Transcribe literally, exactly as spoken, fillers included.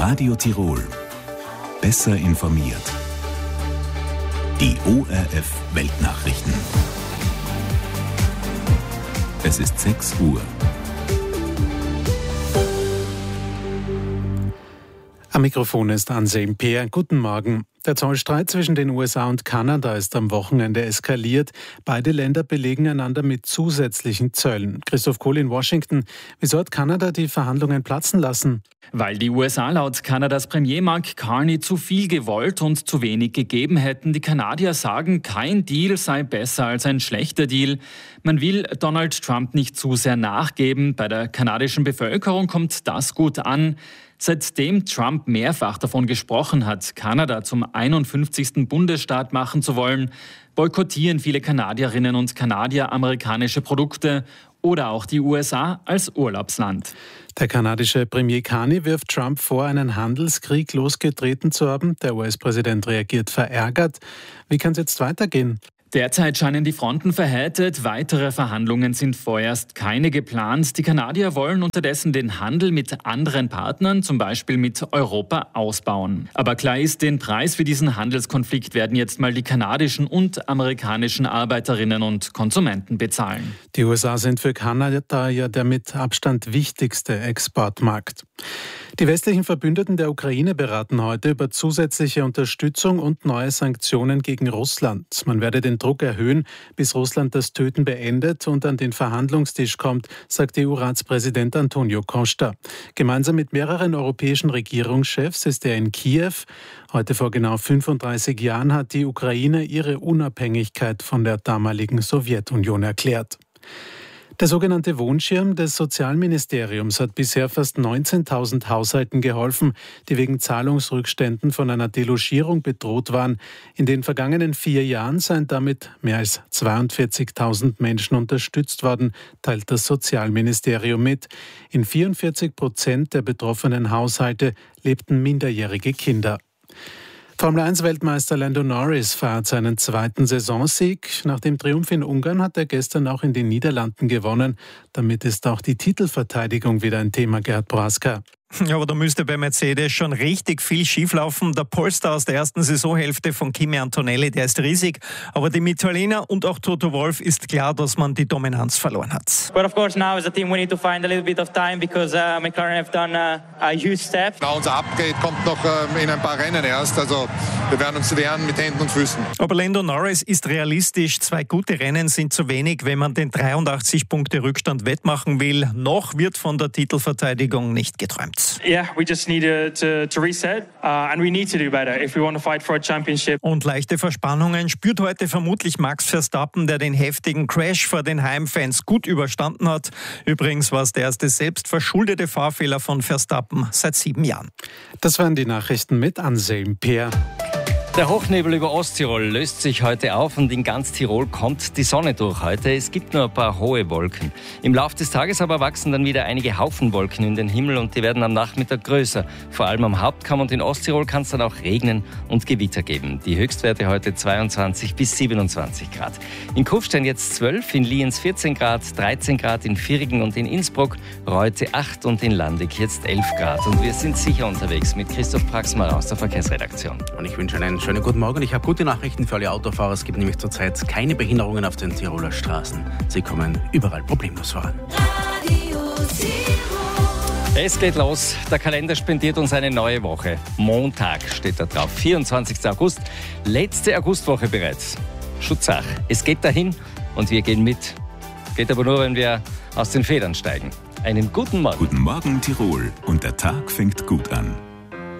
Radio Tirol. Besser informiert. Die O R F Weltnachrichten. Es ist sechs Uhr. Am Mikrofon ist Anselm Peer. Guten Morgen. Der Zollstreit zwischen den U S A und Kanada ist am Wochenende eskaliert. Beide Länder belegen einander mit zusätzlichen Zöllen. Christoph Kohl in Washington. Wieso hat Kanada die Verhandlungen platzen lassen? Weil die U S A laut Kanadas Premier Mark Carney zu viel gewollt und zu wenig gegeben hätten. Die Kanadier sagen, kein Deal sei besser als ein schlechter Deal. Man will Donald Trump nicht zu sehr nachgeben. Bei der kanadischen Bevölkerung kommt das gut an. Seitdem Trump mehrfach davon gesprochen hat, Kanada zum einundfünfzigsten Bundesstaat machen zu wollen, boykottieren viele Kanadierinnen und Kanadier amerikanische Produkte oder auch die U S A als Urlaubsland. Der kanadische Premier Carney wirft Trump vor, einen Handelskrieg losgetreten zu haben. Der U S-Präsident reagiert verärgert. Wie kann es jetzt weitergehen? Derzeit scheinen die Fronten verhärtet. Weitere Verhandlungen sind vorerst keine geplant. Die Kanadier wollen unterdessen den Handel mit anderen Partnern, zum Beispiel mit Europa, ausbauen. Aber klar ist, den Preis für diesen Handelskonflikt werden jetzt mal die kanadischen und amerikanischen Arbeiterinnen und Konsumenten bezahlen. Die U S A sind für Kanada ja der mit Abstand wichtigste Exportmarkt. Die westlichen Verbündeten der Ukraine beraten heute über zusätzliche Unterstützung und neue Sanktionen gegen Russland. Man werde den Druck erhöhen, bis Russland das Töten beendet und an den Verhandlungstisch kommt, sagt E U-Ratspräsident Antonio Costa. Gemeinsam mit mehreren europäischen Regierungschefs ist er in Kiew. Heute vor genau fünfunddreißig Jahren hat die Ukraine ihre Unabhängigkeit von der damaligen Sowjetunion erklärt. Der sogenannte Wohnschirm des Sozialministeriums hat bisher fast neunzehntausend Haushalten geholfen, die wegen Zahlungsrückständen von einer Delogierung bedroht waren. In den vergangenen vier Jahren seien damit mehr als zweiundvierzigtausend Menschen unterstützt worden, teilt das Sozialministerium mit. In vierundvierzig Prozent der betroffenen Haushalte lebten minderjährige Kinder. Formel eins Weltmeister Lando Norris feiert seinen zweiten Saisonsieg. Nach dem Triumph in Ungarn hat er gestern auch in den Niederlanden gewonnen. Damit ist auch die Titelverteidigung wieder ein Thema, Gerhard Broaska. Ja, aber da müsste bei Mercedes schon richtig viel schieflaufen. Der Polestar aus der ersten Saisonhälfte von Kimi Antonelli, der ist riesig. Aber dem Italiener und auch Toto Wolff ist klar, dass man die Dominanz verloren hat. But of course now as a team we need to find a little bit of time because uh, McLaren have done a, a huge step. Na, unser Upgrade kommt noch äh, in ein paar Rennen erst. Also wir werden uns wehren mit Händen und Füßen. Aber Lando Norris ist realistisch. Zwei gute Rennen sind zu wenig, wenn man den dreiundachtzig Punkte Rückstand wettmachen will. Noch wird von der Titelverteidigung nicht geträumt. Yeah, we just need to, to reset uh, and we need to do better if we want to fight for a championship. Und leichte Verspannungen spürt heute vermutlich Max Verstappen, der den heftigen Crash vor den Heimfans gut überstanden hat. Übrigens war es der erste selbstverschuldete Fahrfehler von Verstappen seit sieben Jahren. Das waren die Nachrichten mit Anselm Peer. Der Hochnebel über Osttirol löst sich heute auf und in ganz Tirol kommt die Sonne durch heute. Es gibt nur ein paar hohe Wolken. Im Laufe des Tages aber wachsen dann wieder einige Haufenwolken in den Himmel und die werden am Nachmittag größer. Vor allem am Hauptkamm und in Osttirol kann es dann auch regnen und Gewitter geben. Die Höchstwerte heute zweiundzwanzig bis siebenundzwanzig Grad. In Kufstein jetzt zwölf, in Lienz vierzehn Grad, dreizehn Grad in Virigen und in Innsbruck, Reute acht und in Landig jetzt elf Grad. Und wir sind sicher unterwegs mit Christoph Praxmar aus der Verkehrsredaktion. Und ich wünsche einen schönen guten Morgen. Ich habe gute Nachrichten für alle Autofahrer. Es gibt nämlich zurzeit keine Behinderungen auf den Tiroler Straßen. Sie kommen überall problemlos voran. Es geht los. Der Kalender spendiert uns eine neue Woche. Montag steht da drauf. vierundzwanzigster August. Letzte Augustwoche bereits. Schutzach. Es geht dahin und wir gehen mit. Geht aber nur, wenn wir aus den Federn steigen. Einen guten Morgen. Guten Morgen, Tirol. Und der Tag fängt gut an.